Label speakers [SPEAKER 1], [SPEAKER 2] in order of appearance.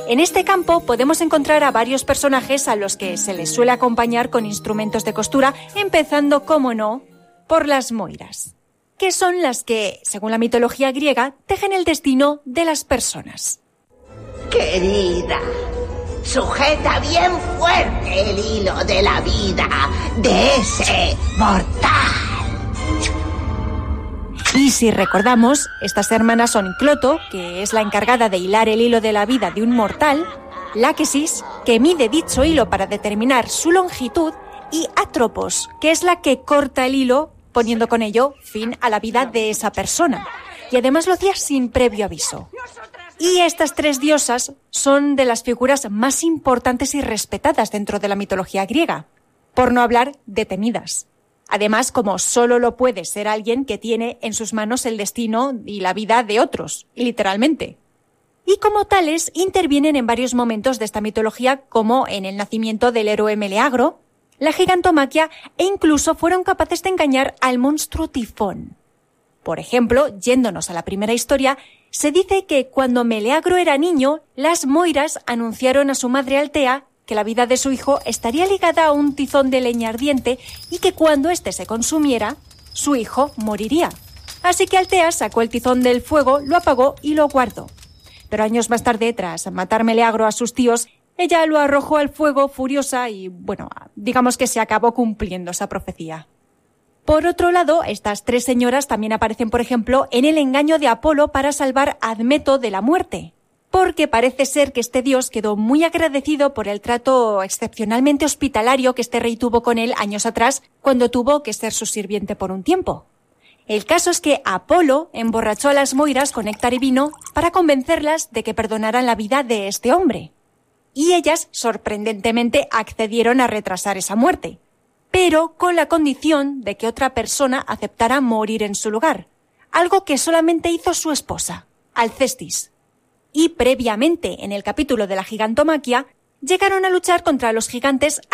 [SPEAKER 1] En este campo podemos encontrar a varios personajes a los que se les suele acompañar con instrumentos de costura, empezando, como no, por las moiras, que son las que, según la mitología griega, tejen el destino de las personas.
[SPEAKER 2] Querida, sujeta bien fuerte el hilo de la vida de ese mortal.
[SPEAKER 1] Y si recordamos, estas hermanas son Cloto, que es la encargada de hilar el hilo de la vida de un mortal, Láquesis, que mide dicho hilo para determinar su longitud, y Atropos, que es la que corta el hilo, poniendo con ello fin a la vida de esa persona. Y además lo hacía sin previo aviso. Y estas tres diosas son de las figuras más importantes y respetadas dentro de la mitología griega, por no hablar de temidas. Además, como solo lo puede ser alguien que tiene en sus manos el destino y la vida de otros, literalmente. Y como tales, intervienen en varios momentos de esta mitología, como en el nacimiento del héroe Meleagro, la gigantomaquia e incluso fueron capaces de engañar al monstruo Tifón. Por ejemplo, yéndonos a la primera historia, se dice que cuando Meleagro era niño, las moiras anunciaron a su madre Altea que la vida de su hijo estaría ligada a un tizón de leña ardiente y que cuando éste se consumiera, su hijo moriría. Así que Altea sacó el tizón del fuego, lo apagó y lo guardó. Pero años más tarde, tras matar Meleagro a sus tíos, ella lo arrojó al fuego furiosa y, bueno, digamos que se acabó cumpliendo esa profecía. Por otro lado, estas tres señoras también aparecen, por ejemplo, en el engaño de Apolo para salvar a Admeto de la muerte, porque parece ser que este dios quedó muy agradecido por el trato excepcionalmente hospitalario que este rey tuvo con él años atrás, cuando tuvo que ser su sirviente por un tiempo. El caso es que Apolo emborrachó a las moiras con néctar y vino para convencerlas de que perdonaran la vida de este hombre. Y ellas, sorprendentemente, accedieron a retrasar esa muerte, pero con la condición de que otra persona aceptara morir en su lugar, algo que solamente hizo su esposa, Alcestis. Y previamente, en el capítulo de la gigantomaquia, llegaron a luchar contra los gigantes